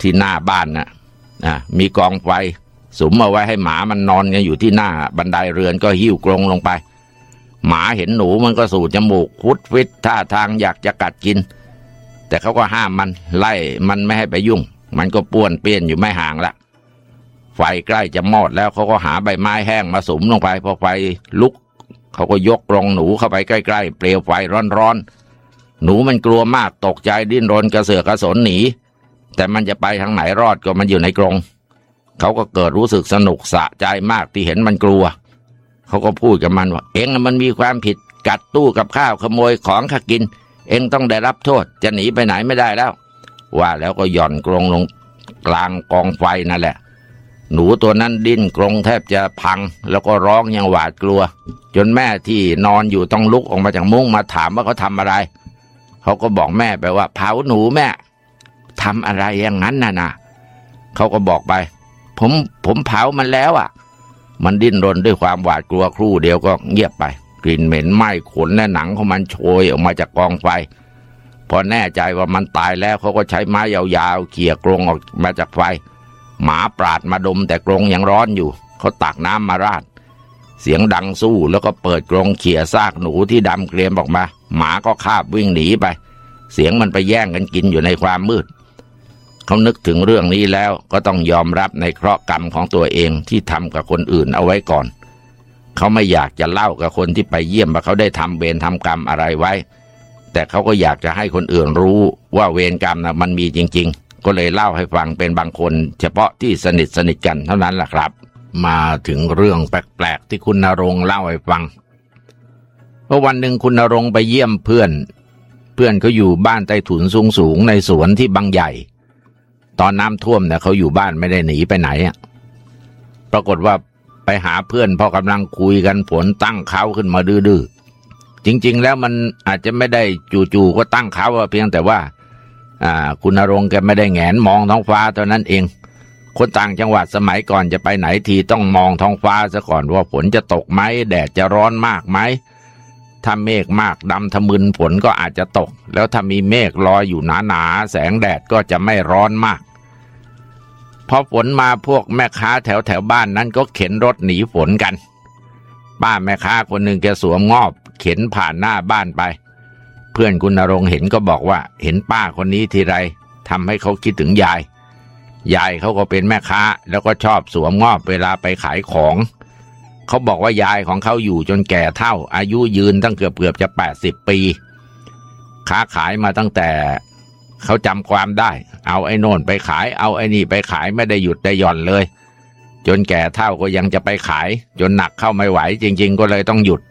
ที่หน้าบ้านนะมีกองไฟสุมเอาไว้ให้หมามันนอนกันอยู่ที่หน้าบันไดเรือนก็หิ้วกรงลงไปหมาเห็นหนูมันก็สูดจมูกฟุดฟิตท่าทางอยากจะกัดกินแต่เขาก็ห้ามมันไล่มันไม่ให้ไปยุ่งมันก็ป้วนเปี้ยนอยู่ไม่ห่างละไฟใกล้จะมอดแล้วเขาก็หาใบไม้แห้งมาสุมลงไปพอไฟลุกเขาก็ยกกรงหนูเข้าไปใกล้ๆเปลวไฟร้อนๆหนูมันกลัวมากตกใจดิ้นรนกระเสือกกระสนหนีแต่มันจะไปทางไหนรอดก็มันอยู่ในกรงเขาก็เกิดรู้สึกสนุกสะใจมากที่เห็นมันกลัวเขาก็พูดกับมันว่าเอ็งมันมีความผิดกัดตู้กับข้าวขโมยของข้ากินเอ็งต้องได้รับโทษจะหนีไปไหนไม่ได้แล้วว่าแล้วก็หย่อนกรงลงกลางกองไฟนั่นแหละหนูตัวนั้นดิ้นกรงแทบจะพังแล้วก็ร้องอย่างหวาดกลัวจนแม่ที่นอนอยู่ต้องลุกออกมาจากมุ้งมาถามว่าเขาทำอะไรเขาก็บอกแม่ไปว่าเผาหนูแม่ทำอะไรอย่างนั้นน่ะเขาก็บอกไปผมเผามันแล้วอ่ะมันดิ้นรนด้วยความหวาดกลัวครู่เดียวก็เงียบไปกลิ่นเหม็นไหม้ขนและหนังของมันโชยออกมาจากกองไฟพอแน่ใจว่ามันตายแล้วเขาก็ใช้ไม้ยาวๆเขี่ยกรงออกมาจากไฟหมาปราดมาดมแต่กรงยังร้อนอยู่เขาตักน้ำมาราดเสียงดังสู้แล้วก็เปิดกรงเขี่ยซากหนูที่ดำเกรียมออกมาหมาก็คาบวิ่งหนีไปเสียงมันไปแย่งกันกินอยู่ในความมืดเขานึกถึงเรื่องนี้แล้วก็ต้องยอมรับในเคราะห์กรรมของตัวเองที่ทำกับคนอื่นเอาไว้ก่อนเขาไม่อยากจะเล่ากับคนที่ไปเยี่ยมว่าเขาได้ทำเวรทำกรรมอะไรไว้แต่เขาก็อยากจะให้คนอื่นรู้ว่าเวรกรรมมันมีจริงๆก็เลยเล่าให้ฟังเป็นบางคนเฉพาะที่สนิทกันเท่านั้นแหละครับมาถึงเรื่องแปลกๆที่คุณณรงค์เล่าให้ฟังเมื่อวันหนึ่งคุณณรงค์ไปเยี่ยมเพื่อนเขาอยู่บ้านใต้ถุนสูงในสวนที่บางใหญ่ตอนน้ำท่วมเนี่ยเขาอยู่บ้านไม่ได้หนีไปไหนปรากฏว่าไปหาเพื่อนพอกำลังคุยกันฝนตั้งเขาขึ้นมาดื้อๆจริงๆแล้วมันอาจจะไม่ได้จู่ๆก็ตั้งเขาเพียงแต่ว่าคุณณรงค์แกไม่ได้แหงนมองท้องฟ้าเท่านั้นเองคนต่างจังหวัดสมัยก่อนจะไปไหนทีต้องมองท้องฟ้าซะก่อนว่าฝนจะตกไหมแดดจะร้อนมากไหมถ้าเมฆมากดำทะมึนฝนก็อาจจะตกแล้วถ้ามีเมฆลอยอยู่หนาๆแสงแดดก็จะไม่ร้อนมากพอฝนมาพวกแม่ค้าแถวบ้านนั้นก็เข็นรถหนีฝนกันป้าแม่ค้าคนหนึ่งแกสวมงอบเข็นผ่านหน้าบ้านไปเพื่อนคุณณรงค์เห็นก็บอกว่าเห็นป้าคนนี้ทีไรทำให้เขาคิดถึงยายเขาก็เป็นแม่ค้าแล้วก็ชอบสวมงอบเวลาไปขายของเขาบอกว่ายายของเขาอยู่จนแก่เฒ่าอายุยืนตั้งเกือบจะ80 ปีค้าขายมาตั้งแต่เขาจำความได้เอาไอ้โน่นไปขายเอาไอ้นี่ไปขายไม่ได้หยุดได้หย่อนเลยจนแก่เฒ่าก็ยังจะไปขายจนหนักเข้าไม่ไหวจริงๆก็เลยต้องหยุด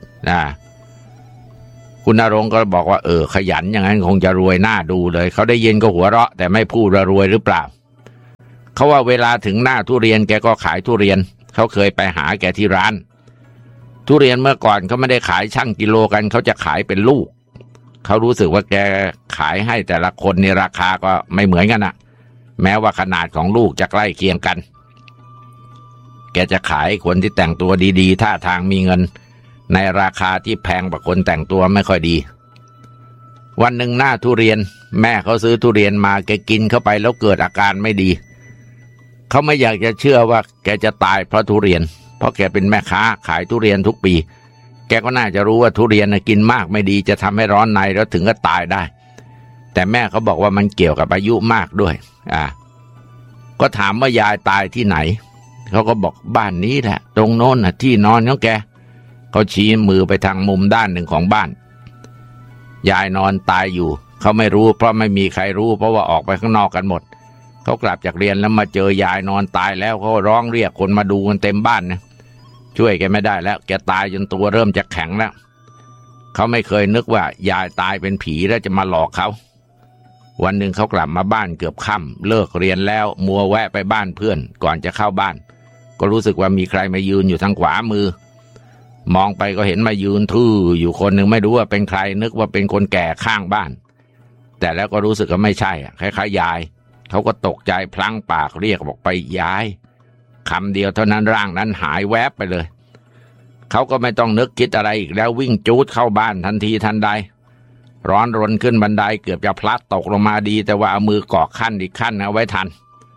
คุณณรงค์ก็บอกว่าขยันอย่างนั้นคงจะรวยหน้าดูเลยเขาได้ยินก็หัวเราะแต่ไม่พูดว่ารวยหรือเปล่าเขาว่าเวลาถึงหน้าทุเรียนแกก็ขายทุเรียนเขาเคยไปหาแกที่ร้านทุเรียนเมื่อก่อนเขาไม่ได้ขายชั่งกิโลกันเขาจะขายเป็นลูกเขารู้สึกว่าแกขายให้แต่ละคนในราคาก็ไม่เหมือนกันแม้ว่าขนาดของลูกจะใกล้เคียงกันแกจะขายคนที่แต่งตัวดีๆท่าทางมีเงินในราคาที่แพงกว่าคนแต่งตัวไม่ค่อยดีวันหนึ่งหน้าทุเรียนแม่เขาซื้อทุเรียนมาแกกินเข้าไปแล้วเกิดอาการไม่ดีเขาไม่อยากจะเชื่อว่าแกจะตายเพราะทุเรียนเพราะแกเป็นแม่ค้าขายทุเรียนทุกปีแกก็น่าจะรู้ว่าทุเรียนกินมากไม่ดีจะทำให้ร้อนในแล้วถึงก็ตายได้แต่แม่เขาบอกว่ามันเกี่ยวกับอายุมากด้วยก็ถามว่ายายตายที่ไหนเขาก็บอกบ้านนี้แหละตรงโน้นที่นอนของแกเขาชี้มือไปทางมุมด้านหนึ่งของบ้านยายนอนตายอยู่เขาไม่รู้เพราะไม่มีใครรู้เพราะว่าออกไปข้างนอกกันหมดเขากลับจากเรียนแล้วมาเจอยายนอนตายแล้วเขาร้องเรียกคนมาดูกันเต็มบ้านนะช่วยแกไม่ได้แล้วแกตายจนตัวเริ่มจะแข็งแล้วเขาไม่เคยนึกว่ายายตายเป็นผีแล้วจะมาหลอกเขาวันหนึ่งเขากลับมาบ้านเกือบค่ำเลิกเรียนแล้วมัวแวะไปบ้านเพื่อนก่อนจะเข้าบ้านก็รู้สึกว่ามีใครมายืนอยู่ทางขวามือมองไปก็เห็นมายืนทื่ออยู่คนหนึ่งไม่รู้ว่าเป็นใครนึกว่าเป็นคนแก่ข้างบ้านแต่แล้วก็รู้สึกว่าไม่ใช่คล้ายๆยายเขาก็ตกใจพลั้งปากเรียกบอกไปยายคำเดียวเท่านั้นร่างนั้นหายแวบไปเลยเขาก็ไม่ต้องนึกคิดอะไรอีกแล้ววิ่งจู๊ดเข้าบ้านทันทีทันใดร้อนรนขึ้นบันไดเกือบจะพลัดตกลงมาดีแต่ว่าเอามือเกาะขั้นอีกขั้นเอาไว้ทัน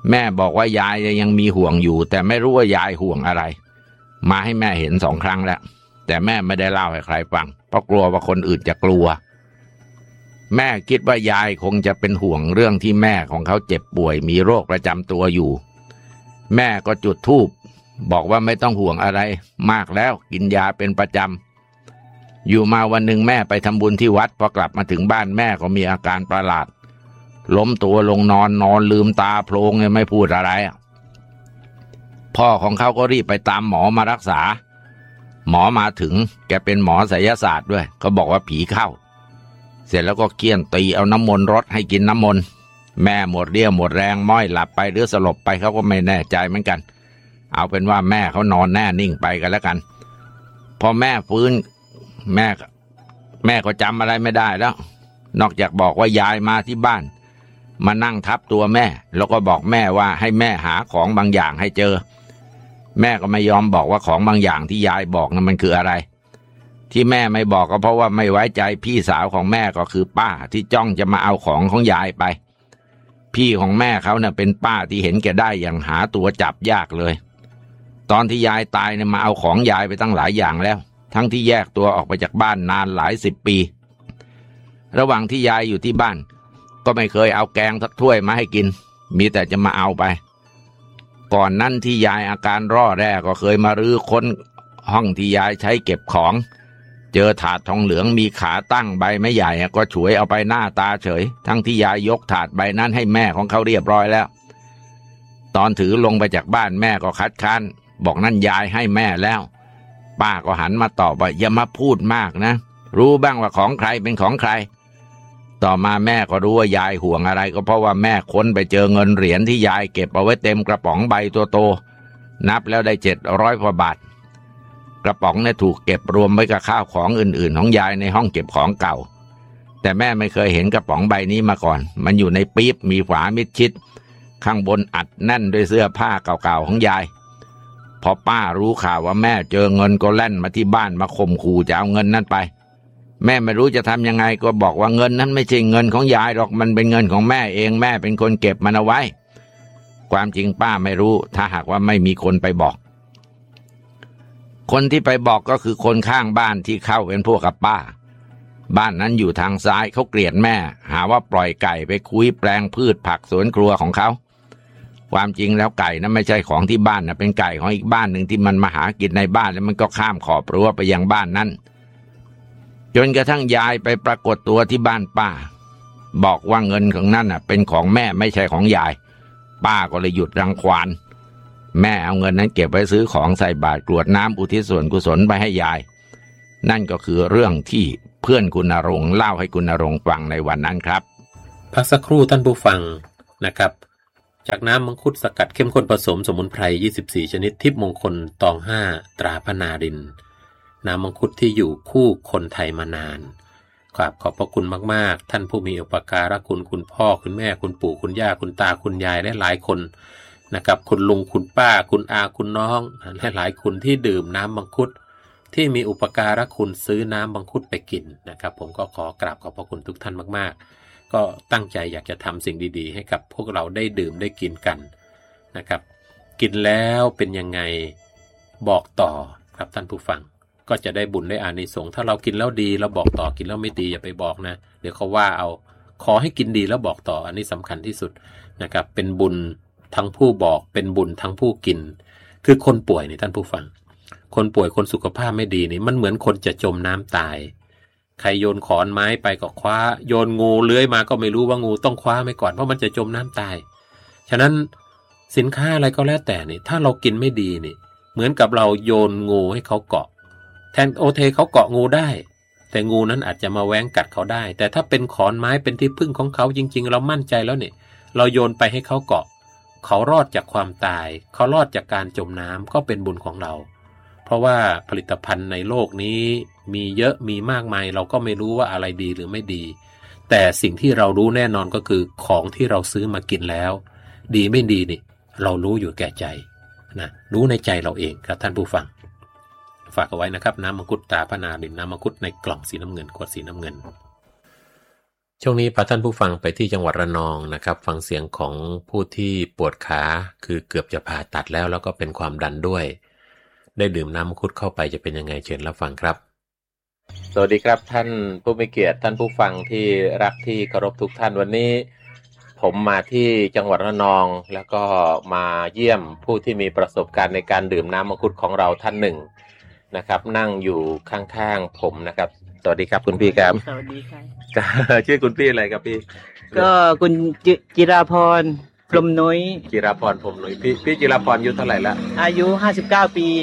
แม่บอกว่ายายยังมีห่วงอยู่แต่ไม่รู้ว่ายายห่วงอะไรมาให้แม่เห็น2 ครั้งแล้วแต่แม่ไม่ได้เล่าให้ใครฟังเพราะกลัวว่าคนอื่นจะกลัวแม่คิดว่ายายคงจะเป็นห่วงเรื่องที่แม่ของเขาเจ็บป่วยมีโรคประจำตัวอยู่แม่ก็จุดธูปบอกว่าไม่ต้องห่วงอะไรมากแล้วกินยาเป็นประจำอยู่มาวันหนึ่งแม่ไปทำบุญที่วัดพอกลับมาถึงบ้านแม่ก็มีอาการประหลาดล้มตัวลงนอนลืมตาโพลงไม่พูดอะไรพ่อของเขาก็รีบไปตามหมอมารักษาหมอมาถึงแกเป็นหมอไสยศาสตร์ด้วยเขาบอกว่าผีเข้าเสร็จแล้วก็เคี่ยนตีเอาน้ำมนต์รดให้กินน้ำมนต์แม่หมดเรี่ยวหมดแรงม้อยหลับไปหรือสลบไปเขาก็ไม่แน่ใจเหมือนกันเอาเป็นว่าแม่เขานอนแน่นิ่งไปกันแล้วกันพอแม่ฟื้นแม่ก็จำอะไรไม่ได้แล้วนอกจากบอกว่ายายมาที่บ้านมานั่งทับตัวแม่แล้วก็บอกแม่ว่าให้แม่หาของบางอย่างให้เจอแม่ก็ไม่ยอมบอกว่าของบางอย่างที่ยายบอกนั้นมันคืออะไรที่แม่ไม่บอกก็เพราะว่าไม่ไว้ใจพี่สาวของแม่ก็คือป้าที่จ้องจะมาเอาของยายไปพี่ของแม่เขาเนี่ยเป็นป้าที่เห็นแก่ได้อย่างหาตัวจับยากเลยตอนที่ยายตายเนี่ยมาเอาของยายไปตั้งหลายอย่างแล้วทั้งที่แยกตัวออกไปจากบ้านนานหลาย10 ปีระหว่างที่ยายอยู่ที่บ้านก็ไม่เคยเอาแกงสักถ้วยมาให้กินมีแต่จะมาเอาไปก่อนนั้นที่ยายอาการร่อแร่ก็เคยมารื้อค้นห้องที่ยายใช้เก็บของเจอถาดทองเหลืองมีขาตั้งใบไม่ใหญ่ก็ฉวยเอาไปหน้าตาเฉยทั้งที่ยายยกถาดใบนั้นให้แม่ของเขาเรียบร้อยแล้วตอนถือลงไปจากบ้านแม่ก็คัดค้านบอกนั่นยายให้แม่แล้วป้าก็หันมาตอบว่าอย่ามาพูดมากนะรู้บ้างว่าของใครเป็นของใครต่อมาแม่ก็รู้ว่ายายห่วงอะไรก็เพราะว่าแม่ค้นไปเจอเงินเหรียญที่ยายเก็บเอาไว้เต็มกระป๋องใบตัวโตนับแล้วได้700 กว่าบาทกระป๋องเนี่ยถูกเก็บรวมไว้กับข้าวของอื่นๆของยายในห้องเก็บของเก่าแต่แม่ไม่เคยเห็นกระป๋องใบนี้มาก่อนมันอยู่ในปี๊บมีฝามิดชิดข้างบนอัดแน่นด้วยเสื้อผ้าเก่าๆของยายพอป้ารู้ข่าวว่าแม่เจอเงินก็แล่นมาที่บ้านมาข่มขู่จะเอาเงินนั้นไปแม่ไม่รู้จะทำยังไงก็บอกว่าเงินนั้นไม่ใช่เงินของยายหรอกมันเป็นเงินของแม่เองแม่เป็นคนเก็บมันเอาไว้ความจริงป้าไม่รู้ถ้าหากว่าไม่มีคนไปบอกคนที่ไปบอกก็คือคนข้างบ้านที่เข้าเป็นพวกกับป้าบ้านนั้นอยู่ทางซ้ายเขาเกลียดแม่หาว่าปล่อยไก่ไปคุ้ยแปลงพืชผักสวนครัวของเขาความจริงแล้วไก่นั้นไม่ใช่ของที่บ้านนะเป็นไก่ของอีกบ้านหนึ่งที่มันมาหากินในบ้านแล้วมันก็ข้ามขอบรั้วไปยังบ้านนั้นจนกระทั่งยายไปปรากฏตัวที่บ้านป้าบอกว่าเงินของนั่นเป็นของแม่ไม่ใช่ของยายป้าก็เลยหยุดรังควานแม่เอาเงินนั้นเก็บไว้ซื้อของใส่บาตรกรวดน้ำอุทิศส่วนกุศลไปให้ยายนั่นก็คือเรื่องที่เพื่อนคุณณรงค์เล่าให้คุณณรงค์ฟังในวันนั้นครับพักสักครู่ท่านผู้ฟังนะครับจากน้ำมังคุดสกัดเข้มข้นผสมสมุนไพร24ชนิดทิพย์มงคลตอง5ตราพนารินน้ำมังคุดที่อยู่คู่คนไทยมานานขอบพระคุณมากๆท่านผู้มีอุปการะคุณคุณพ่อคุณแม่คุณปู่คุณย่าคุณตาคุณยายและหลายคนนะครับคุณลุงคุณป้าคุณอาคุณน้องและหลายคนที่ดื่มน้ำมังคุดที่มีอุปการะคุณซื้อน้ำมังคุดไปกินนะครับผมก็ขอกราบขอบพระคุณทุกท่านมากๆก็ตั้งใจอยากจะทำสิ่งดีๆให้กับพวกเราได้ดื่มได้กินกันนะครับกินแล้วเป็นยังไงบอกต่อครับท่านผู้ฟังก็จะได้บุญได้อานิสงส์ถ้าเรากินแล้วดีเราบอกต่อกินแล้วไม่ดีอย่าไปบอกนะเดี๋ยวเขาว่าเอาขอให้กินดีแล้วบอกต่ออันนี้สำคัญที่สุดนะครับเป็นบุญทั้งผู้บอกเป็นบุญทั้งผู้กินคือคนป่วยนี่ท่านผู้ฟังคนป่วยคนสุขภาพไม่ดีนี่มันเหมือนคนจะจมน้ำตายใครโยนขอนไม้ไปก็คว้าโยนงูเลื้อยมาก็ไม่รู้ว่างูต้องคว้าไว้ก่อนเพราะมันจะจมน้ำตายฉะนั้นสินค้าอะไรก็แล้วแต่นี่ถ้าเรากินไม่ดีนี่เหมือนกับเราโยนงูให้เขาเกาะแทนโอเคเขาเกาะงูได้แต่งูนั้นอาจจะมาแว้งกัดเขาได้แต่ถ้าเป็นขอนไม้เป็นที่พึ่งของเขาจริงๆเรามั่นใจแล้วเนี่ยเราโยนไปให้เขาเกาะเขารอดจากความตายเขารอดจากการจมน้ำก็เป็นบุญของเราเพราะว่าผลิตภัณฑ์ในโลกนี้มีเยอะมีมากมายเราก็ไม่รู้ว่าอะไรดีหรือไม่ดีแต่สิ่งที่เรารู้แน่นอนก็คือของที่เราซื้อมากินแล้วดีไม่ดีนี่เรารู้อยู่แก่ใจนะรู้ในใจเราเองครับท่านผู้ฟังฝากเอาไว้นะครับน้ำมังคุดตราพนารินน้ำมังคุดในกล่องสีน้ำเงินขวดสีน้ำเงินช่วงนี้พาท่านผู้ฟังไปที่จังหวัดระนองนะครับฟังเสียงของผู้ที่ปวดขาคือเกือบจะผ่าตัดแล้วก็เป็นความดันด้วยได้ดื่มน้ำมังคุดเข้าไปจะเป็นยังไงเชิญรับฟังครับสวัสดีครับท่านผู้มีเกียรติท่านผู้ฟังที่รักที่เคารพทุกท่านวันนี้ผมมาที่จังหวัดระนองแล้วก็มาเยี่ยมผู้ที่มีประสบการณ์ในการดื่มน้ำมังคุดของเราท่านหนึ่งนะครับนั่งอยู่ข้างๆผมนะครับสวัสดีครับคุณพี่ครับสวัสดีค่ะชื่อคุณพี่อะไรครับพี่ก็คุณจิราพรพรหมนุ้ยจิราพรพรหมนุ้ยพี่จิราพรอายุเท่าไหร่ละอายุ59 ปี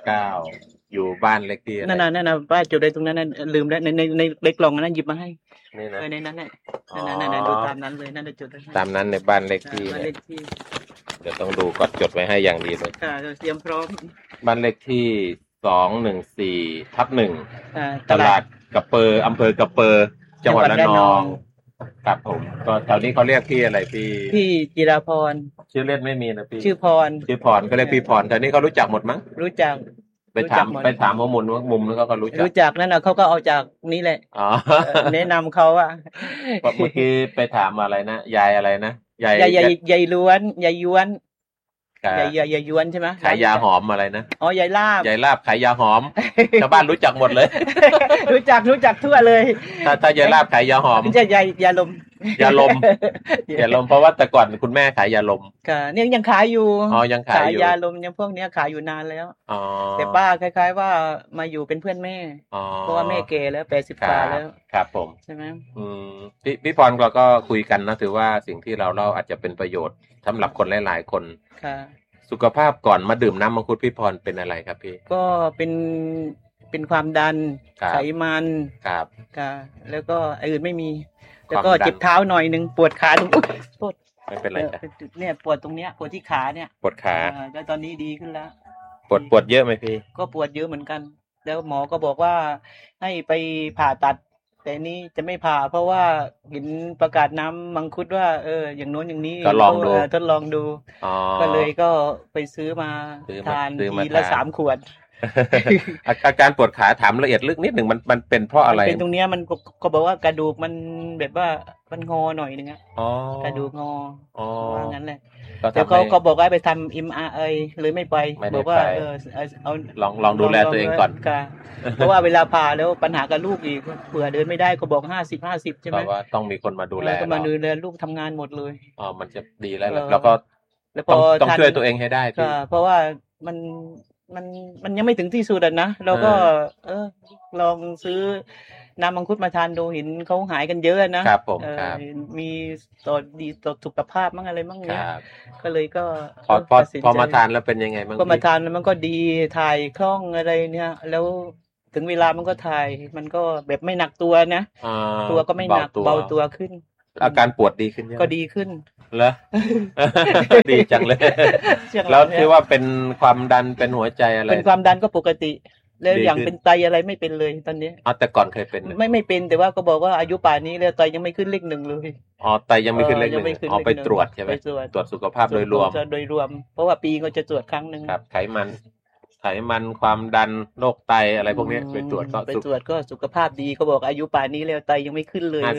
59อยู่บ้านเล็กที่นั่นน่ะบ้านจุดเลยตรงนั้นน่ะลืมแล้วในเล็กกล่องนั้นหยิบมาให้นี่นะในนั้นน่ะนั่นดูตามนั้นเลยนั่นจุดตามนั้นในบ้านเล็กที่เดี๋ยวต้องดูก่อนจดไว้ให้อย่างดีเลยค่ะเตรียมพร้อมบ้านเล็กที่214/1ตลาดกระเปออำเภอกระเปอจังหวัดระนองครับผมก็แถวนี้เขาเรียกพี่อะไรพี่จิราพรชื่อเล่นไม่มีนะพี่ชื่อพรก็เรียกพี่พรแถวนี้เขารู้จักหมดมั้งรู้จักไปถามว่ามุมแล้วก็รู้จักนั่นน่ะเขาก็เอาจากนี่แหละแนะนำเขาอ่ะเมื่อกี้ไปถามอะไรนะยายอะไรนะยายล้วนยายย้วนยายย้วนใช่ไหมขายยาหอมอะไรนะอ๋อยายลาบขายยาหอมชาวบ้านรู้จักหมดเลยรู้จักทั่วเลยถ้ายายลาบขายยาหอมไม่ใช่ยาลมเพราะว่าแต่ก่อนคุณแม่ขายยาลมค่ะเนี่ยยังขายอยู่ยังขายอยู่ยาลมยังพวกนี้ขายอยู่นานแล้วแต่ป้าคล้ายๆว่ามาอยู่เป็นเพื่อนแม่เพราะว่าแม่แก่แล้ว80 กว่าแล้วครับผมใช่ไหมพี่พรเราก็คุยกันนะถือว่าสิ่งที่เราเล่าอาจจะเป็นประโยชน์สำหรับคนหลายๆคนสุขภาพก่อนมาดื่มน้ำมังคุดพี่พรเป็นอะไรครับพี่ก็เป็นความดันไขมันครับแล้วก็อื่นไม่มีแล้วก็เจ็บเท้าหน่อยนึงปวดขาตรงโทษไม่เป็นไรจ้ะเนี่ยปวดตรงเนี้ยปวดที่ขาเนี่ยปวดขาแล้วตอนนี้ดีขึ้นแล้วปวดเยอะไหมพี่ก็ปวดเยอะเหมือนกันแล้วหมอก็บอกว่าให้ไปผ่าตัดแต่นี้จะไม่ผ่าเพราะว่าเห็นประกาศน้ำมังคุดว่าอย่างโน้นอย่างนี้ก็ลองดูทดลองดูก็เลยก็ไปซื้อมาทานทีละ3 ขวดอาการปวดขาถามละเอียดลึกนิดหนึ่งมันเป็นเพราะอะไรเป็นตรงเนี้ยมันก็บอกว่ากระดูกมันแบบว่ามันงอหน่อยนึงกระดูกงอว่างั้นแหละแต่เขาบอกว่าไปทำ MRI เลยไม่ไปบอกว่าเอาลองดูแลตัวเองก่อนเพราะว่าเวลาผ่าแล้วปัญหากับลูกอีกเผื่อเดินไม่ได้ก็บอก50ใช่ไหมว่าต้องมีคนมาดูแลก็มาดูแลลูกทำงานหมดเลยมันจะดีแล้วก็ต้องช่วยตัวเองให้ได้เพราะว่ามันยังไม่ถึงที่สุดนะเราก็ลองซื้อน้ำมังคุดมาทานดูเห็นเขาหายกันเยอะนะครับผมมีต่อดีต่อสุขภาพมั่งอะไรมั่งเนี่ยก็เลยก็พอมาทานแล้วเป็นยังไงบ้างก็มาทานแล้วมันก็ดีถ่ายคล่องอะไรเนี่ยแล้วถึงเวลามันก็ถ่ายมันก็แบบไม่หนักตัวนะตัวก็ไม่หนักเบาตัวขึ้นอาการปวดดีขึ้นก็ดีขึ้นเหรอ ดีจังเลยแล้วที่ว่าเป็นความดันเป็นหัวใจอะไรเป็นความดันก็ปกติแล้วอย่างเป็นไตอะไรไม่เป็นเลยตอนนี้แต่ก่อนเคยเป็นไม่เป็นแต่ว่าก็บอกว่าอายุป่านนี้แล้วไตยังไม่ขึ้นเลข 1เลยไตยังไม่ขึ้นเลข 1ไปตรวจใช่ไหมตรวจสุขภาพโดยรวมเพราะว่าปีก็จะตรวจครั้งนึงครับไขมันความดันโรคไตอะไรพวกนี้ไปตรวจก็สุขภาพดีเขาบอกอายุป่านนี้แล้วไตยังไม่ขึ้นเลย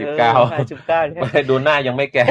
59ไม่ดูหน้ายังไม่แก่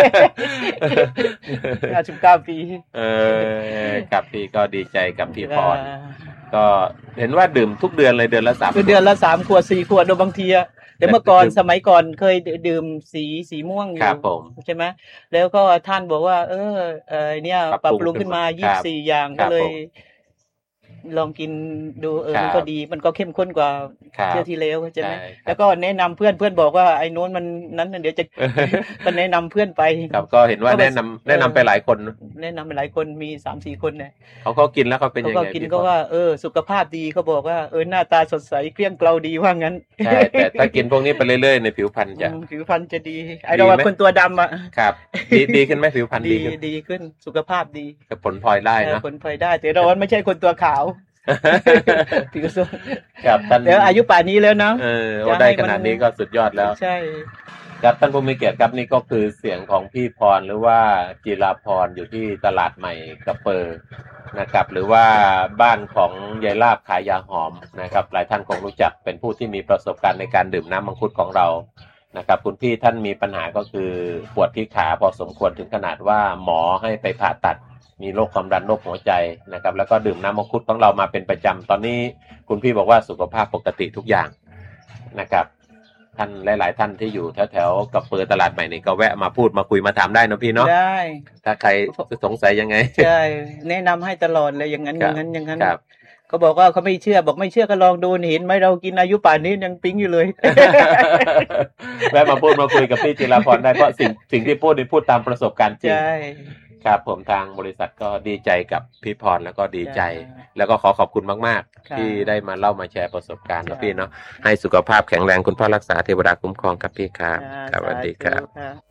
59 ปีกับพี่ก็ดีใจกับพี่พรก็เห็นว่าดื่มทุกเดือนเลยเดือนละ 3 ขวด 4 ขวดโดยบางทีแต่เมื่อก่อนสมัยก่อนเคยดื่มสีม่วงอยู่ใช่ไหมแล้วก็ท่านบอกว่าเนี่ยปรับปรุงขึ้นมา24 อย่างก็เลยลองกินดูมันก็ดีมันก็เข้มข้นกว่าเที่ยวที่แล้วใช่ไหมแล้วก็แนะนำเพื่อนบอกว่าไอ้โน้นมันนั้นเดี๋ยวจะก็แนะนำเพื่อนไปครับก็เห็นว่าแนะนำไปหลายคนแนะนำไปหลายคนมี 3-4 คนเนี่ยเขากินแล้วเขาเป็นยังไงเขากินก็ว่าสุขภาพดีเขาบอกว่าหน้าตาสดใสเกลี้ยงเกลาดีว่างั้นใช่แต่ถ้ากินพวกนี้ไปเรื่อยๆในผิวพรรณจะดีไอ้เราว่าคนตัวดำอ่ะครับดีขึ้นไหมผิวพรรณดีขึ้นสุขภาพดีผลพลอยได้นะผลพลอยได้แต่เราไม่ใช่คนตัวขาวผิวสวยครับท่านเดี๋ยวอายุป่านนี้แล้วเนาะได้ขนาดนี้ก็สุดยอดแล้วใช่ครับท่านผู้มีเกียรติครับนี่ก็คือเสียงของพี่พรหรือว่าจิราพรอยู่ที่ตลาดใหม่กระเปอนะครับหรือว่าบ้านของยายลาบขายยาหอมนะครับหลายท่านคงรู้จักเป็นผู้ที่มีประสบการณ์ในการดื่มน้ำมังคุดของเรานะครับคุณพี่ท่านมีปัญหาก็คือปวดที่ขาพอสมควรถึงขนาดว่าหมอให้ไปผ่าตัดมีโรคความดันโรคหัวใจนะครับแล้วก็ดื่มน้ำมังคุดของเรามาเป็นประจำตอนนี้คุณพี่บอกว่าสุขภาพปกติทุกอย่างนะครับท่านหลายๆท่านที่อยู่แถวๆกับเปิดตลาดใหม่นี่ก็แวะมาพูดมาคุยมาถามได้นะพี่เนาะได้ถ้าใครสงสัยยังไงใช่แนะนำให้ตลอดเลยอย่างนั้นอย่างนั้นเขาบอกว่าเขาไม่เชื่อบอกไม่เชื่อก็ลองดูเห็นไหมเรากินอายุป่านนี้ยังปิ๊งอยู่เลยแวะมาพูดมาคุยกับพี่จิราพรได้เพราะสิ่งที่พูดนี่พูดตามประสบการณ์จริงครับผมทางบริษัทก็ดีใจกับพี่พรแล้วก็ดีใจแล้วก็ขอบคุณมากๆที่ได้มาเล่ามาแชร์ประสบการณ์นะพี่เนาะให้สุขภาพแข็งแรงคุณพ่อรักษาเทวดาคุ้มครองครับพี่ครับสวัสดีครับ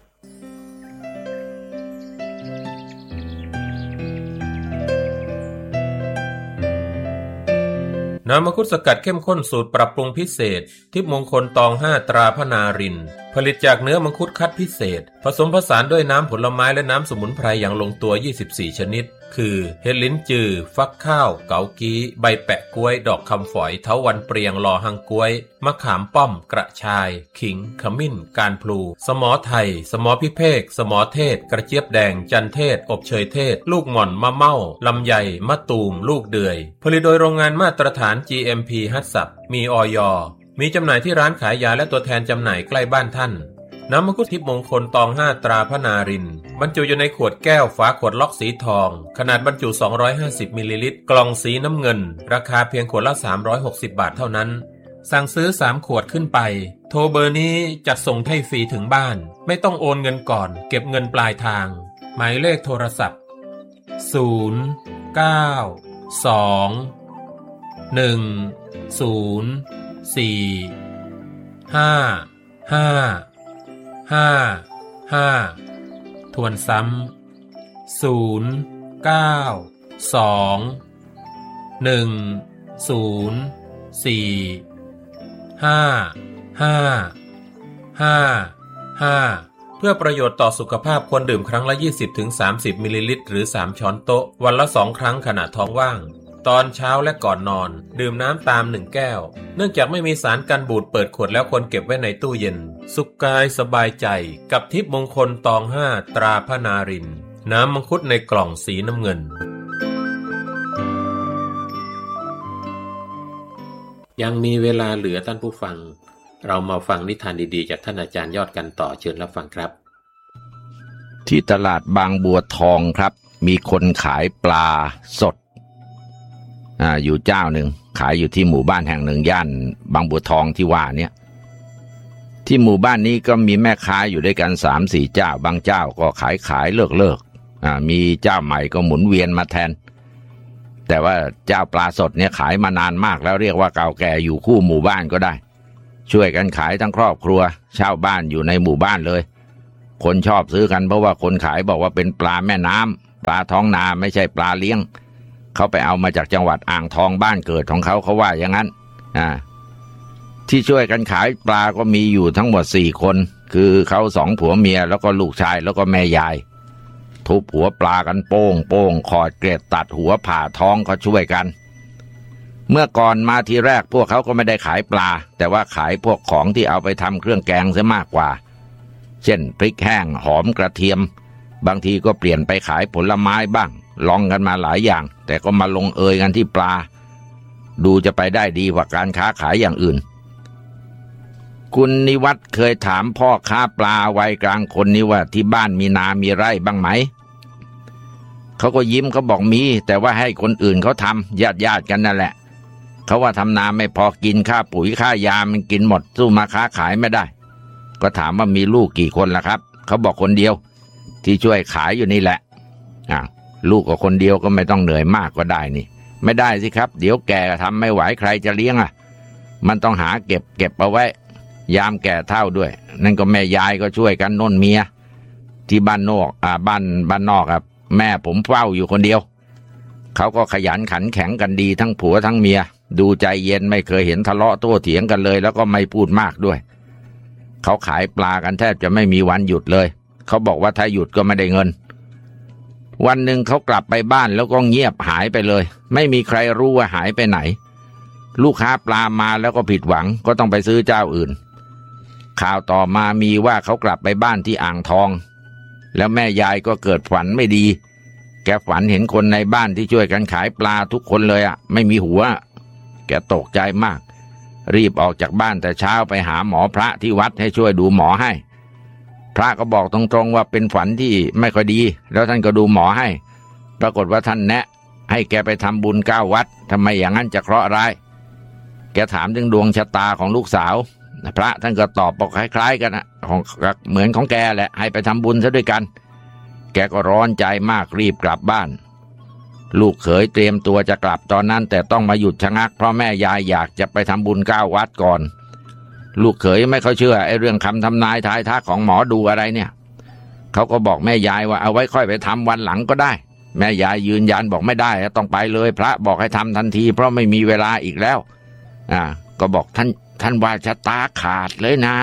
น้ำมังคุดสกัดเข้มข้นสูตรปรับปรุงพิเศษทิพย์มงคลตอง5ตราพนารินผลิตจากเนื้อมังคุดคัดพิเศษผสมผสานด้วยน้ำผลไม้และน้ำสมุนไพรอย่างลงตัว24ชนิดคือเห็ดลิ้นจือฟักข้าวเกากี้ใบแปะกล้วยดอกคำฝอยเถาวัลย์เปรียงลอหังกล้วยมะขามป้อมกระชายขิงขมิ้นการพลูสมอไทยสมอพิเภกสมอเทศกระเจี๊ยบแดงจันเทศอบเชยเทศลูกหม่อนมะเม่าลำไยมะตูมลูกเดือยผลิตโดยโรงงานมาตรฐาน GMP ฮัตสับมีอย.มีจำหน่ายที่ร้านขายยาและตัวแทนจำหน่ายใกล้บ้านท่านน้ำมังคุดทิพย์มงคลตอง5ตราพนารินบรรจุอยู่ในขวดแก้วฝาขวดล็อกสีทองขนาดบรรจุ250มิลลิลิตรกล่องสีน้ำเงินราคาเพียงขวดละ360บาทเท่านั้นสั่งซื้อ3ขวดขึ้นไปโทรเบอร์นี้จัดส่งให้ฟรีถึงบ้านไม่ต้องโอนเงินก่อนเก็บเงินปลายทางหมายเลขโทรศัพท์0 9 2 1 0 4 5 5 5 ทวนซ้ำ0 9 2 1 0 4 5 5 5 เพื่อประโยชน์ต่อสุขภาพควรดื่มครั้งละ 20-30 มิลลิลิตรหรือ3ช้อนโต๊ะวันละ2ครั้งขณะท้องว่างตอนเช้าและก่อนนอนดื่มน้ำตาม1แก้วเนื่องจากไม่มีสารกันบูดเปิดขวดแล้วควรเก็บไว้ในตู้เย็นสุขกายสบายใจกับทิพย์มงคลตอง5ตราพนารินน้ำมังคุดในกล่องสีน้ำเงินยังมีเวลาเหลือท่านผู้ฟังเรามาฟังนิทานดีๆจากท่านอาจารย์ยอดกันต่อเชิญรับฟังครับที่ตลาดบางบัวทองครับมีคนขายปลาสดอยู่เจ้าหนึ่งขายอยู่ที่หมู่บ้านแห่งหนึ่งย่านบางบัวทองที่ว่าเนี่ยที่หมู่บ้านนี้ก็มีแม่ค้าอยู่ด้วยกัน 3-4 เจ้าบางเจ้าก็ขายเลิกมีเจ้าใหม่ก็หมุนเวียนมาแทนแต่ว่าเจ้าปลาสดเนี่ยขายมานานมากแล้วเรียกว่าเก่าแก่อยู่คู่หมู่บ้านก็ได้ช่วยกันขายทั้งครอบครัวเช่าบ้านอยู่ในหมู่บ้านเลยคนชอบซื้อกันเพราะว่าคนขายบอกว่าเป็นปลาแม่น้ำปลาท้องนาไม่ใช่ปลาเลี้ยงเขาไปเอามาจากจังหวัดอ่างทองบ้านเกิดของเขาว่าอย่างนั้นที่ช่วยกันขายปลาก็มีอยู่ทั้งหมด4คนคือเขา2ผัวเมียแล้วก็ลูกชายแล้วก็แม่ยายทุบหัวปลากันโป้งขอดเกล็ดตัดหัวผ่าท้องก็ช่วยกันเมื่อก่อนมาทีแรกพวกเขาก็ไม่ได้ขายปลาแต่ว่าขายพวกของที่เอาไปทำเครื่องแกงซะมากกว่าเช่นพริกแห้งหอมกระเทียมบางทีก็เปลี่ยนไปขายผลไม้บ้างลองกันมาหลายอย่างแต่ก็มาลงเอยกันที่ปลาดูจะไปได้ดีกว่าการค้าขายอย่างอื่นคุณนิวัฒน์เคยถามพ่อค้าปลาวัยกลางคนนี้ว่าที่บ้านมีนามีไร่บ้างไหมเขาก็ยิ้มเขาบอกมีแต่ว่าให้คนอื่นเขาทำญาติกันนั่นแหละเขาว่าทำนาไม่พอกินค่าปุ๋ยค่ายามันกินหมดสู้มาค้าขายไม่ได้ก็ถามว่ามีลูกกี่คนล่ะครับเขาบอกคนเดียวที่ช่วยขายอยู่นี่แหละลูกก็คนเดียวก็ไม่ต้องเหนื่อยมากก็ได้นี่ไม่ได้สิครับเดี๋ยวแก่ทำไม่ไหวใครจะเลี้ยงมันต้องหาเก็บเอาไว้ยามแก่เฒ่าด้วยนั่นก็แม่ยายก็ช่วยกันน่นเมียที่บ้านนอกบ้านนอกครับแม่ผมเฝ้าอยู่คนเดียวเขาก็ขยันขันแข็งกันดีทั้งผัวทั้งเมียดูใจเย็นไม่เคยเห็นทะเลาะโต้เถียงกันเลยแล้วก็ไม่พูดมากด้วยเขาขายปลากันแทบจะไม่มีวันหยุดเลยเขาบอกว่าถ้าหยุดก็ไม่ได้เงินวันหนึ่งเขากลับไปบ้านแล้วก็เงียบหายไปเลยไม่มีใครรู้ว่าหายไปไหนลูกค้าปลามาแล้วก็ผิดหวังก็ต้องไปซื้อเจ้าอื่นข่าวต่อมามีว่าเขากลับไปบ้านที่อ่างทองแล้วแม่ยายก็เกิดฝันไม่ดีแกฝันเห็นคนในบ้านที่ช่วยกันขายปลาทุกคนเลยไม่มีหัวแกตกใจมากรีบออกจากบ้านแต่เช้าไปหาหมอพระที่วัดให้ช่วยดูหมอให้พระก็บอกตรงๆว่าเป็นฝันที่ไม่ค่อยดีแล้วท่านก็ดูหมอให้ปรากฏว่าท่านแนะให้แกไปทำบุญ9 วัดทำไมอย่างนั้นจะเคราะห์ร้ายแกถามถึงดวงชะตาของลูกสาวพระท่านก็ตอบบอกคล้ายๆกันเหมือนของแกแหละให้ไปทำบุญซะด้วยกันแกก็ร้อนใจมากรีบกลับบ้านลูกเขยเตรียมตัวจะกลับตอนนั้นแต่ต้องมาหยุดชะงักเพราะแม่ยายอยากจะไปทำบุญ9 วัดก่อนลูกเขยไม่ค่อยเชื่อไอ้เรื่องคำทำนายทายทักของหมอดูอะไรเนี่ยเขาก็บอกแม่ยายว่าเอาไว้ค่อยไปทำวันหลังก็ได้แม่ยายยืนยันบอกไม่ได้ต้องไปเลยพระบอกให้ทำทันทีเพราะไม่มีเวลาอีกแล้วก็บอกท่านว่าชะตาขาดเลยนะ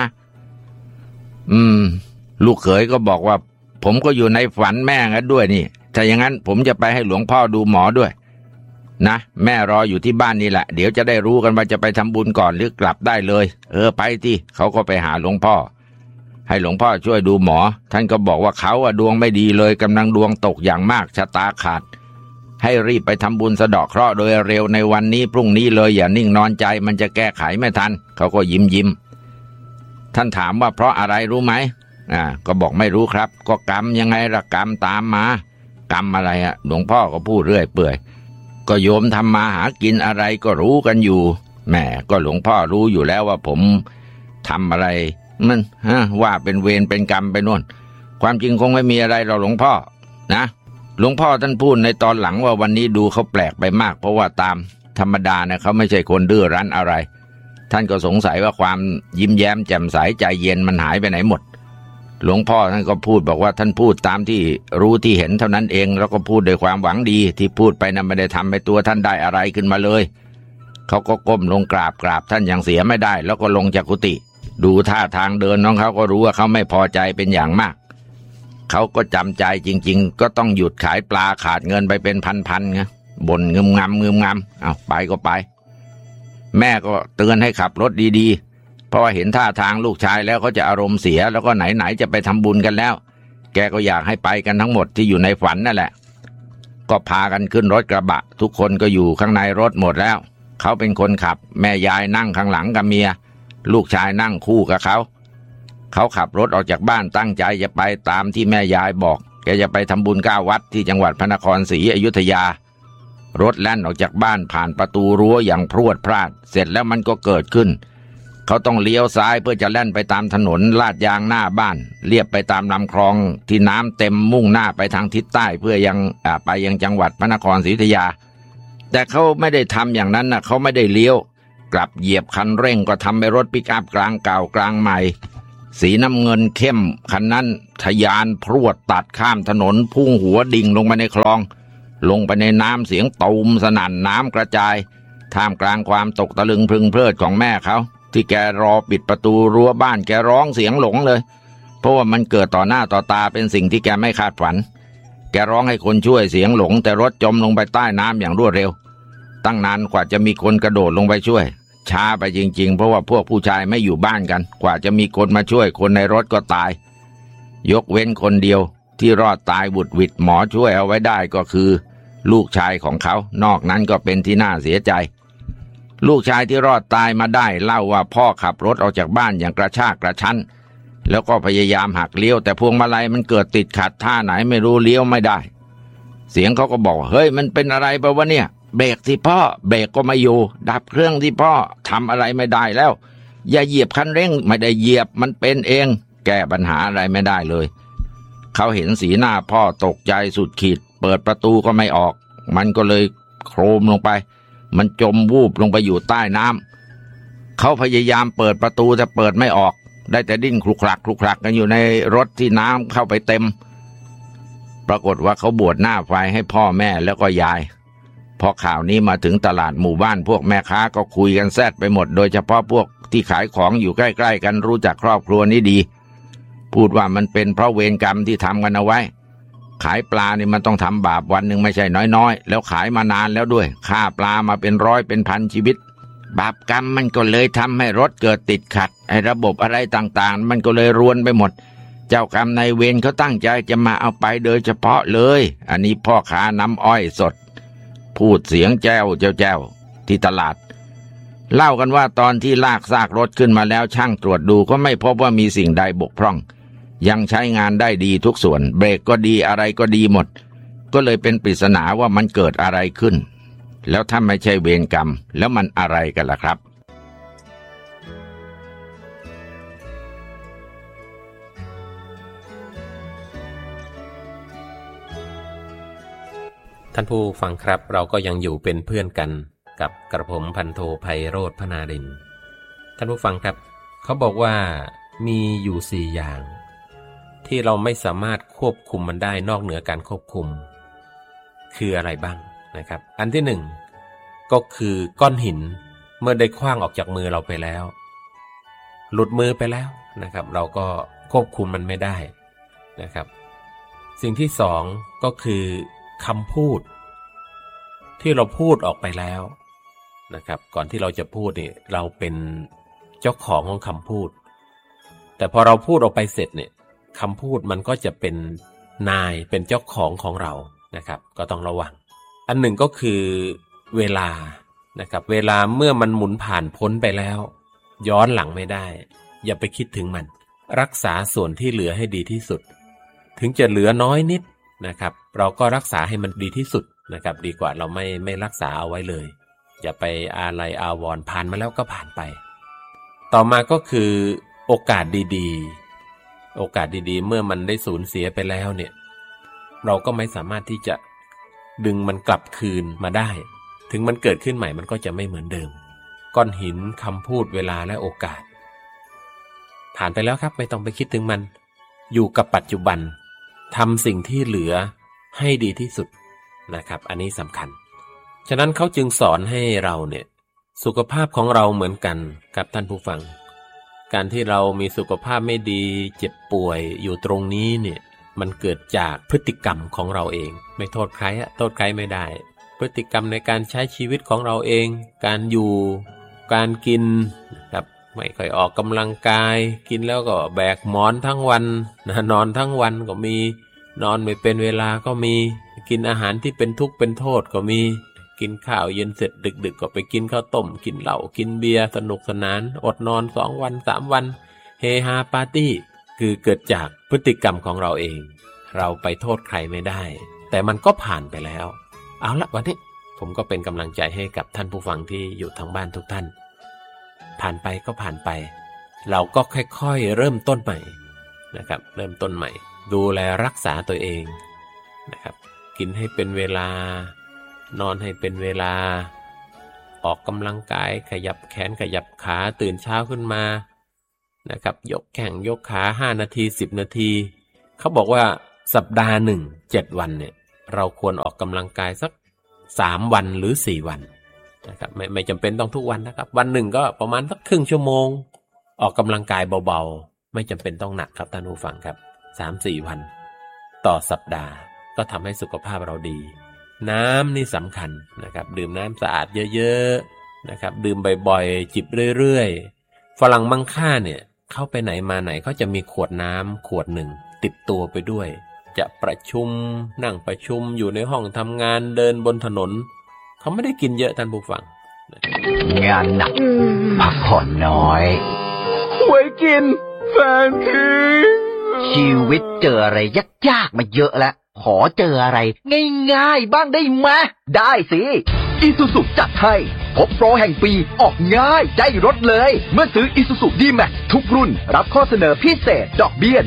ลูกเขยก็บอกว่าผมก็อยู่ในฝันแม่งั้นด้วยนี่ถ้าอย่างนั้นผมจะไปให้หลวงพ่อดูหมอด้วยนะแม่รออยู่ที่บ้านนี่แหละเดี๋ยวจะได้รู้กันว่าจะไปทำบุญก่อนหรือกลับได้เลยไปที่เขาก็ไปหาหลวงพ่อให้หลวงพ่อช่วยดูหมอท่านก็บอกว่าเขาดวงไม่ดีเลยกำลังดวงตกอย่างมากชะตาขาดให้รีบไปทำบุญสะเดาะเคราะห์โดยเร็วในวันนี้พรุ่งนี้เลยอย่านิ่งนอนใจมันจะแก้ไขไม่ทันเขาก็ยิ้มท่านถามว่าเพราะอะไรรู้ไหมก็บอกไม่รู้ครับก็กรรมยังไงล่ะกรรมตามมากรรมอะไรหลวงพ่อก็พูดเรื่อยเปื่อยก็โยมทำมาหากินอะไรก็รู้กันอยู่แหมก็หลวงพ่อรู้อยู่แล้วว่าผมทำอะไรมันว่าเป็นเวรเป็นกรรมไปนู่นความจริงคงไม่มีอะไรหรอกหลวงพ่อนะหลวงพ่อท่านพูดในตอนหลังว่าวันนี้ดูเขาแปลกไปมากเพราะว่าตามธรรมดานะเขาไม่ใช่คนดื้อรั้นอะไรท่านก็สงสัยว่าความยิ้มแย้มแจ่มใสใจเย็นมันหายไปไหนหมดหลวงพ่อท่านก็พูดบอกว่าท่านพูดตามที่รู้ที่เห็นเท่านั้นเองแล้วก็พูดด้วยความหวังดีที่พูดไปนั้นไม่ได้ทำให้ตัวท่านได้อะไรขึ้นมาเลยเขาก็ก้มลงกราบท่านอย่างเสียไม่ได้แล้วก็ลงจากกุฏิดูท่าทางเดินน้องเขาก็รู้ว่าเขาไม่พอใจเป็นอย่างมากเขาก็จำใจจริงๆก็ต้องหยุดขายปลาขาดเงินไปเป็นพันๆไงบ่นงึมงำเอาไปก็ไปแม่ก็เตือนให้ขับรถดีๆเพราะว่าเห็นท่าทางลูกชายแล้วเขาจะอารมณ์เสียแล้วก็ไหนๆจะไปทำบุญกันแล้วแกก็อยากให้ไปกันทั้งหมดที่อยู่ในฝันนั่นแหละก็พากันขึ้นรถกระบะทุกคนก็อยู่ข้างในรถหมดแล้วเขาเป็นคนขับแม่ยายนั่งข้างหลังกับเมียลูกชายนั่งคู่กับเขาขับรถออกจากบ้านตั้งใจจะไปตามที่แม่ยายบอกแกจะไปทำบุญ9 วัดที่จังหวัดพระนครศรีอยุธยารถแล่นออกจากบ้านผ่านประตูรั้วอย่างพรวดพราดเสร็จแล้วมันก็เกิดขึ้นเขาต้องเลี้ยวซ้ายเพื่อจะแล่นไปตามถนนลาดยางหน้าบ้านเลียบไปตามลำคลองที่น้ำเต็มมุ่งหน้าไปทางทิศใต้เพื่อไปยังจังหวัดพระนครศรีอยุธยาแต่เขาไม่ได้ทำอย่างนั้นเขาไม่ได้เลี้ยวกลับเหยียบคันเร่งก็ทำให้รถปิกอัพกลางเก่ากลางใหม่สีน้ำเงินเข้มคันนั้นทะยานพรวดตัดข้ามถนนพุ่งหัวดิ่งลงไปในคลองลงไปในน้ำเสียงตูมสนั่นน้ำกระจายท่ามกลางความตกตะลึงพึงเพลิดของแม่เขาที่แกรอปิดประตูรั้วบ้านแกร้องเสียงหลงเลยเพราะว่ามันเกิดต่อหน้าต่อตาเป็นสิ่งที่แกไม่คาดฝันแกร้องให้คนช่วยเสียงหลงแต่รถจมลงไปใต้น้ำอย่างรวดเร็วตั้งนานกว่าจะมีคนกระโดดลงไปช่วยช้าไปจริงๆเพราะว่าพวกผู้ชายไม่อยู่บ้านกันกว่าจะมีคนมาช่วยคนในรถก็ตายยกเว้นคนเดียวที่รอดตายบุดหวิดหมอช่วยเอาไว้ได้ก็คือลูกชายของเขานอกนั้นก็เป็นที่น่าเสียใจลูกชายที่รอดตายมาได้เล่าว่าพ่อขับรถออกจากบ้านอย่างกระชากกระชั้นแล้วก็พยายามหักเลี้ยวแต่พวงมาลัยมันเกิดติดขัดท่าไหนไม่รู้เลี้ยวไม่ได้เสียงเขาก็บอกเฮ้ยมันเป็นอะไรไปวะเนี่ยเบรกสิพ่อเบรกก็ไม่อยู่ดับเครื่องที่พ่อทำอะไรไม่ได้แล้วอย่าเหยียบคันเร่งไม่ได้เหยียบมันเป็นเองแก้ปัญหาอะไรไม่ได้เลยเขาเห็นสีหน้าพ่อตกใจสุดขีดเปิดประตูก็ไม่ออกมันก็เลยโครมลงไปมันจมวูบลงไปอยู่ใต้น้ำเขาพยายามเปิดประตูแต่เปิดไม่ออกได้แต่ดิ้นคลุกคลักกันอยู่ในรถที่น้ำเข้าไปเต็มปรากฏว่าเขาบวชหน้าไฟให้พ่อแม่แล้วก็ยายพอข่าวนี้มาถึงตลาดหมู่บ้านพวกแม่ค้าก็คุยกันแซดไปหมดโดยเฉพาะพวกที่ขายของอยู่ใกล้ๆกันรู้จักครอบครัวนี้ดีพูดว่ามันเป็นเพราะเวรกรรมที่ทำกันเอาไว้ขายปลานี่มันต้องทำบาปวันหนึ่งไม่ใช่น้อยๆแล้วขายมานานแล้วด้วยฆ่าปลามาเป็นร้อยเป็นพันชีวิตบาปกรรมมันก็เลยทำให้รถเกิดติดขัดไอ้ระบบอะไรต่างๆมันก็เลยรวนไปหมดเจ้ากรรมนายเวรเขาตั้งใจจะมาเอาไปโดยเฉพาะเลยอันนี้พ่อค้าน้ำอ้อยสดพูดเสียงแจ้วที่ตลาดเล่ากันว่าตอนที่ลากซากรถขึ้นมาแล้วช่างตรวจดูก็ไม่พบว่ามีสิ่งใดบกพร่องยังใช้งานได้ดีทุกส่วนเบรกก็ดีอะไรก็ดีหมดก็เลยเป็นปริศนาว่ามันเกิดอะไรขึ้นแล้วถ้าไม่ใช่เวรกรรมแล้วมันอะไรกันล่ะครับท่านผู้ฟังครับเราก็ยังอยู่เป็นเพื่อนกันกับกระผมพันโทไพโรจน์พนารินทร์ท่านผู้ฟังครับเขาบอกว่ามีอยู่4อย่างที่เราไม่สามารถควบคุมมันได้นอกเหนือการควบคุมคืออะไรบ้างนะครับอันที่1ก็คือก้อนหินเมื่อได้ขว้างออกจากมือเราไปแล้วหลุดมือไปแล้วนะครับเราก็ควบคุมมันไม่ได้นะครับสิ่งที่2ก็คือคำพูดที่เราพูดออกไปแล้วนะครับก่อนที่เราจะพูดนี่เราเป็นเจ้าของคำพูดแต่พอเราพูดออกไปเสร็จเนี่ยคำพูดมันก็จะเป็นนายเป็นเจ้าของเรานะครับก็ต้องระวังอันหนึ่งก็คือเวลานะครับเวลาเมื่อมันหมุนผ่านพ้นไปแล้วย้อนหลังไม่ได้อย่าไปคิดถึงมันรักษาส่วนที่เหลือให้ดีที่สุดถึงจะเหลือน้อยนิดนะครับเราก็รักษาให้มันดีที่สุดนะครับดีกว่าเราไม่รักษาเอาไว้เลยอย่าไปอาลัยอาวรณ์ผ่านมาแล้วก็ผ่านไปต่อมาก็คือโอกาสดีๆเมื่อมันได้สูญเสียไปแล้วเนี่ยเราก็ไม่สามารถที่จะดึงมันกลับคืนมาได้ถึงมันเกิดขึ้นใหม่มันก็จะไม่เหมือนเดิมก้อนหินคำพูดเวลาและโอกาสผ่านไปแล้วครับไม่ต้องไปคิดถึงมันอยู่กับปัจจุบันทำสิ่งที่เหลือให้ดีที่สุดนะครับอันนี้สำคัญฉะนั้นเขาจึงสอนให้เราเนี่ยสุขภาพของเราเหมือนกันกับท่านผู้ฟังการที่เรามีสุขภาพไม่ดีเจ็บป่วยอยู่ตรงนี้เนี่ยมันเกิดจากพฤติกรรมของเราเองไม่โทษใครโทษใครไม่ได้พฤติกรรมในการใช้ชีวิตของเราเองการอยู่การกินนะครับไม่ค่อยออกกำลังกายกินแล้วก็แบกหมอนทั้งวันนอนทั้งวันก็มีนอนไม่เป็นเวลาก็มีกินอาหารที่เป็นทุกข์เป็นโทษก็มีกินข้าวเย็นเสร็จดึกๆก็ไปกินข้าวต้มกินเหล้ากินเบียร์สนุกสนานอดนอน2 วัน3 วันเฮฮาปาร์ตี้คือเกิดจากพฤติกรรมของเราเองเราไปโทษใครไม่ได้แต่มันก็ผ่านไปแล้วเอาละวันนี้ผมก็เป็นกำลังใจให้กับท่านผู้ฟังที่อยู่ทางบ้านทุกท่านผ่านไปก็ผ่านไปเราก็ค่อยๆเริ่มต้นใหม่นะครับเริ่มต้นใหม่ดูแลรักษาตัวเองนะครับกินให้เป็นเวลานอนให้เป็นเวลาออกกำลังกายขยับแขนขยับขาตื่นเช้าขึ้นมานะครับยกแข้งยกขา5 นาที10 นาทีเขาบอกว่าสัปดาห์หนึ่ง7 วันเนี่ยเราควรออกกำลังกายสัก3 วันหรือ4 วันนะครับไม่จำเป็นต้องทุกวันนะครับวันหนึ่งก็ประมาณสักครึ่งชั่วโมงออกกำลังกายเบาๆไม่จำเป็นต้องหนักครับท่านผู้ฟังครับ 3-4 วันต่อสัปดาห์ก็ทำให้สุขภาพเราดีน้ำนี่สำคัญนะครับดื่มน้ำสะอาดเยอะๆนะครับดื่มบ่อยๆจิบเรื่อยๆฝรั่งมังค่าเนี่ยเข้าไปไหนมาไหนเขาจะมีขวดน้ำขวดหนึ่งติดตัวไปด้วยจะประชุมนั่งประชุมอยู่ในห้องทำงานเดินบนถนนเขาไม่ได้กินเยอะท่านผู้ฟังงานหนักพักผ่อนน้อยไว้กินแฟนทิ้งชีวิตเจออะไรยากๆมาเยอะแล้วขอเจออะไรง่ายๆบ้างได้ไหมได้สิIsuzuจัดให้พบโปรแห่งปีออกง่ายได้รถเลยเมื่อซื้อ Isuzu D-Max ทุกรุ่นรับข้อเสนอพิเศษดอกเบี้ย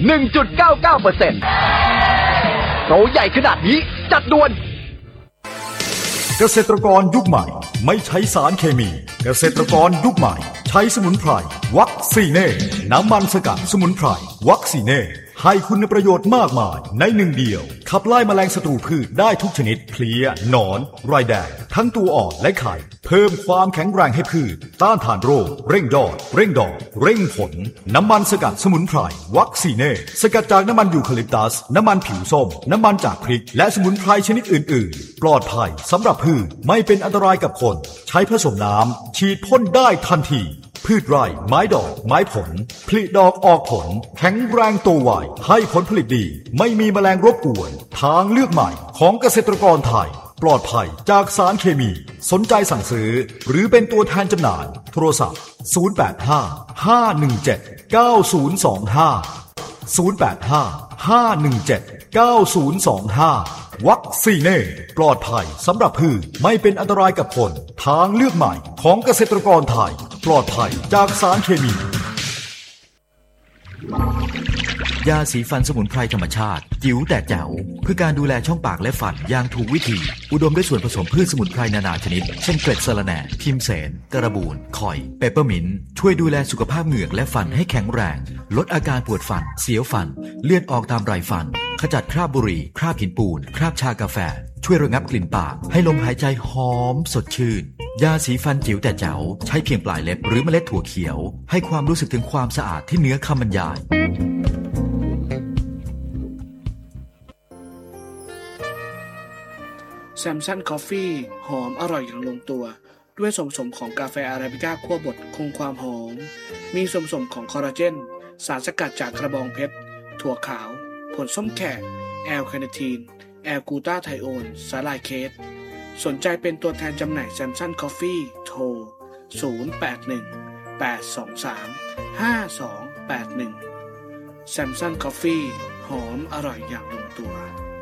1.99% โปรใหญ่ขนาดนี้จัดด่วนเกษตรกรยุคใหม่ไม่ใช้สารเคมีเกษตรกรยุคใหม่ใช้สมุนไพรวัคซีเน่น้ำมันสกัดสมุนไพรวัคซีเน่ให้คุณประโยชน์มากมายในหนึ่งเดียวขับไล่แมลงศัตรูพืชได้ทุกชนิดเพลี้ยหนอนไรแดงทั้งตัวอ่อนและไข่เพิ่มความแข็งแรงให้พืชต้านทานโรคเร่งยอดเร่งดอกเร่งผลน้ำมันสกัดสมุนไพรวัคซีเน่สกัดจากน้ำมันยูคาลิปตัสน้ำมันผิวส้มน้ำมันจากพริกและสมุนไพรชนิดอื่นๆปลอดภัยสำหรับพืชไม่เป็นอันตรายกับคนใช้ผสมน้ำฉีดพ่นได้ทันทีพืชไร่ไม้ดอกไม้ผลผลิดอกออกผลแข็งแรงโตไวให้ผลผลิตดีไม่มีแมลงรบกวนทางเลือกใหม่ของเกษตรกรไทยปลอดภัยจากสารเคมีสนใจสั่งซื้อหรือเป็นตัวแทนจำหน่ายโทรศัพท์085-517-9025 วัคซีเน่ปลอดภัยสำหรับพืชไม่เป็นอันตรายกับคนทางเลือกใหม่ของเกษตรกรไทยปลอดภัยจากสารเคมียาสีฟันสมุนไพรธรรมชาติจิ๋วแต่แจ๋วเพื่อการดูแลช่องปากและฟันอย่างถูกวิธีอุดมด้วยส่วนผสมพืชสมุนไพรนานาชนิดเช่นเกล็ดสะระแหน่พิมเสนกระบูนข่อยเปปเปอร์มินต์ช่วยดูแลสุขภาพเหงือกและฟันให้แข็งแรงลดอาการปวดฟันเสียวฟันเลือดออกตามไรฟันขจัดคราบบุหรี่คราบหินปูนคราบชากาแฟช่วยระงับกลิ่นปากให้ลมหายใจหอมสดชื่นยาสีฟันจิ๋วแต่แจ๋วใช้เพียงปลายเล็บหรือเมล็ดถั่วเขียวให้ความรู้สึกถึงความสะอาดที่เหนือคำบรรยายแซมซันคอฟฟี่หอมอร่อยอย่างลงตัวด้วยส่วนผสมของกาแฟอาราบิก้าคั่วบดคงความหอมมีส่วนผสมของคอลลาเจนสารสกัดจากกระบองเพชรถั่วขาวผลส้มแขกแอลคาเนทีนแอลกูตาไทโอนสาลายเคสสนใจเป็นตัวแทนจำหน่ายแซมซันคอฟฟี่โทร081-823-5281แซมซันคอฟฟี่หอมอร่อยอย่างลงตัว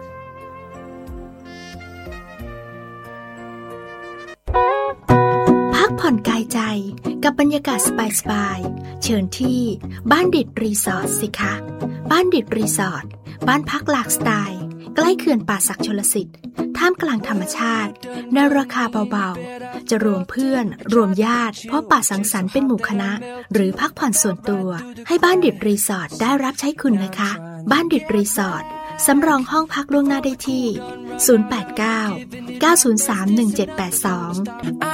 พักผ่อนกายใจกับบรรยากาศสบายๆเชิญที่บ้านดิดรีสอร์ทสิคะบ้านดิดรีสอร์ทบ้านพักหลากสไตล์ใกล้เขื่อนป่าสักชลสิทธิ์ท่ามกลางธรรมชาติในราคาเบาๆจะรวมเพื่อนรวมญาติพบปะสังสรรค์เป็นหมู่คณะหรือพักผ่อนส่วนตัวให้บ้านดิดรีสอร์ทได้รับใช้คุณนะคะบ้านดิดรีสอร์ทสำรองห้องพักล่วงหน้าได้ที่089 903 1782